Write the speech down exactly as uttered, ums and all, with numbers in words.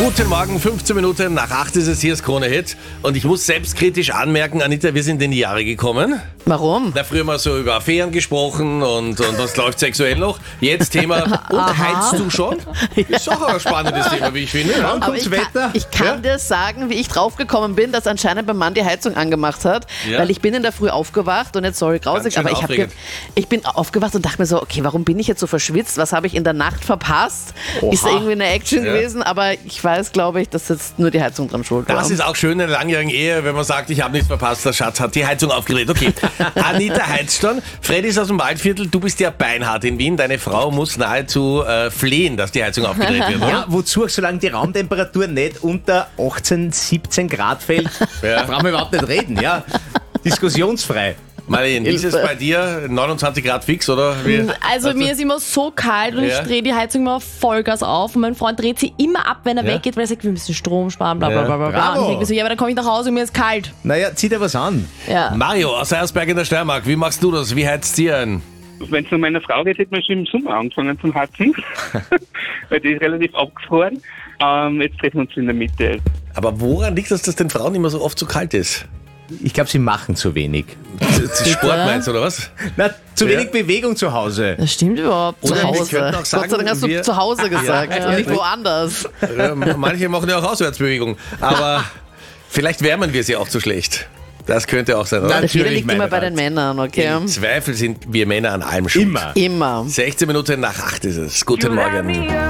Guten Morgen, fünfzehn Minuten nach acht ist es, hier ist Krone Hit. Und ich muss selbstkritisch anmerken, Anita, wir sind in die Jahre gekommen. Warum? Na, früher mal so über Affären gesprochen und, und was läuft sexuell noch. Jetzt Thema, und heizt du schon? Ist doch ein spannendes Thema, wie ich finde. Ja? Aber ich kann, ich kann ja? dir sagen, wie ich draufgekommen bin, dass anscheinend mein Mann die Heizung angemacht hat, ja? Weil ich bin in der Früh aufgewacht und jetzt, sorry, grausig, aber ich, hab ge- ich bin aufgewacht und dachte mir so, okay, warum bin ich jetzt so verschwitzt? Was habe ich in der Nacht verpasst? Oha. Ist da irgendwie eine Action ja. gewesen? Aber ich weiß, glaube ich, dass jetzt nur die Heizung dran schuld war. Das ist auch schön in einer langjährigen Ehe, wenn man sagt, ich habe nichts verpasst, der Schatz hat die Heizung aufgedreht. Okay, Anita heizt schon. Freddy ist aus dem Waldviertel, du bist ja beinhart in Wien. Deine Frau muss nahezu äh, flehen, dass die Heizung aufgedreht wird, oder? Ja, wozu, solange die Raumtemperatur nicht unter achtzehn, siebzehn Grad fällt, ja. brauchen wir überhaupt nicht reden, ja. Diskussionsfrei. Marlene, wie ist es bei dir? neunundzwanzig Grad fix, oder? Wie? Also mir ist immer so kalt und ja. ich drehe die Heizung immer Vollgas auf und mein Freund dreht sie immer ab, wenn er ja. weggeht, weil er sagt, wir müssen Strom sparen, bla bla bla bla. bla. Und ich denke so, ja, aber dann komme ich nach Hause und mir ist kalt. Naja, zieh dir was an. Ja. Mario aus Eiersberg in der Steiermark, wie machst du das? Wie heizt ihr ein? Wenn es um meine Frau geht, hätte man schon im Sommer angefangen zum Heizen, weil die ist relativ abgefroren. Ähm, jetzt treffen wir uns in der Mitte. Aber woran liegt es, dass den Frauen immer so oft so kalt ist? Ich glaube, sie machen zu wenig. Sport meinst du, oder was? Na, zu ja. wenig Bewegung zu Hause. Das stimmt überhaupt. Oder zu Hause. Gott sei Dank hast du zu Hause gesagt, ja. nicht woanders. Ja, manche machen ja auch Auswärtsbewegung. Aber vielleicht wärmen wir sie auch zu schlecht. Das könnte auch sein, oder? Der Fehler liegt immer bei den Männern, okay? Im Zweifel sind wir Männer an allem schuld. Immer. Immer. sechzehn Minuten nach acht ist es. Guten Morgen.